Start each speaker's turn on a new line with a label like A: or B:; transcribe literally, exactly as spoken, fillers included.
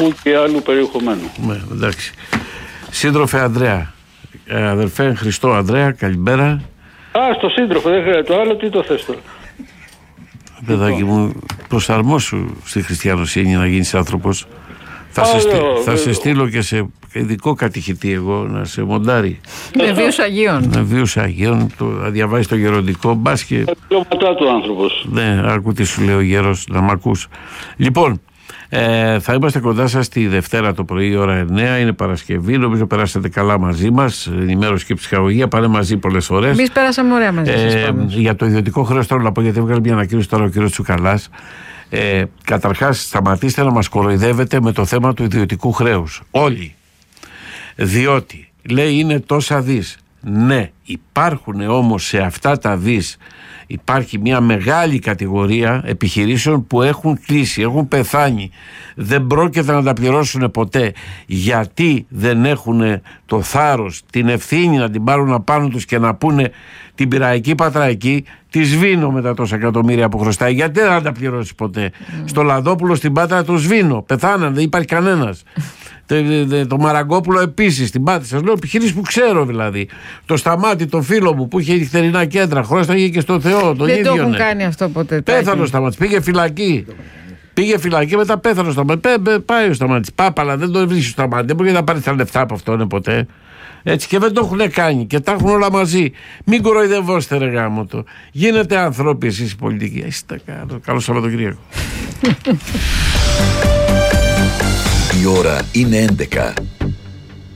A: τείχου και άλλου περιεχομένου.
B: Ναι, εντάξει. Σύντροφε Ανδρέα, ε, αδερφέ Χριστό Ανδρέα, καλημέρα.
A: Α, στο σύντροφο, δεν χρειάζεται το άλλο, τι το θες τώρα.
B: Παιδάκι μου, προσαρμόσου στη χριστιανοσύνη να γίνεις άνθρωπος. Θα, σε, στείλ, θα σε στείλω και σε ειδικό κατηχητή εγώ να σε μοντάρει.
C: Με βίους Αγίων.
B: Με βίους Αγίων, το, να διαβάσει το γεροντικό, μπας και...
A: Μετά του άνθρωπος.
B: Ναι, άκου τι σου λέει ο γέρος, να μ' ακούς. Λοιπόν, ε, θα είμαστε κοντά σας τη Δευτέρα το πρωί, ώρα εννιά, είναι Παρασκευή, νομίζω περάσατε καλά μαζί μας, ενημέρωση και ψυχαγωγία, πάνε μαζί πολλές φορές.
C: Εμείς πέρασαμε ωραία μαζί σας.
B: Ε, για το ιδιωτικό χρέος θέλω να πω, γιατί έβγαλε μια ανακοίνωση τώρα ο κ. Τσουκαλάς. Ε, καταρχάς σταματήστε να μας κοροϊδεύετε με το θέμα του ιδιωτικού χρέους όλοι, διότι λέει είναι τόσα δις. Ναι, υπάρχουν όμως σε αυτά τα δις, υπάρχει μια μεγάλη κατηγορία επιχειρήσεων που έχουν κλείσει, έχουν πεθάνει, δεν πρόκειται να τα πληρώσουν ποτέ, γιατί δεν έχουν το θάρρος, την ευθύνη να την πάρουν απάνω τους και να πούνε την πειραϊκή πατραϊκή, τη σβήνω με τα τόσα εκατομμύρια που χρωστάει. Γιατί δεν θα τα πληρώσει ποτέ. Mm. Στο Λαδόπουλο στην Πάτρα το σβήνω. Πεθάναν, δεν υπάρχει κανένας. το, το, το Μαραγκόπουλο επίσης στην Πάτρα. Σας λέω επιχειρήσεις που ξέρω δηλαδή. Το Σταμάτη, το φίλο μου που είχε νυχτερινά κέντρα, χρώσταγε και στο Θεό. Το
C: δεν
B: ίδιο,
C: το έχουν
B: ναι.
C: κάνει αυτό ποτέ.
B: Πέθανε ο Σταμάτης, πήγε φυλακή. Πήγε φυλακή, μετά πέθανε ο Σταμάτης. Πάει ο Σταμάτης. Πάπαλα, δεν το βρίσκει ο Σταμάτης. Δεν μπορεί να πάρει τα λεφτά από αυτόν ποτέ. Έτσι και δεν το έχουν κάνει και τα έχουν όλα μαζί. Μην κοροϊδευόστε ρε γάμο το. Γίνετε άνθρωποι εσείς οι πολιτικοί. Είστε καλό. Καλό Σαββατοκύριακο.
D: Η ώρα είναι έντεκα.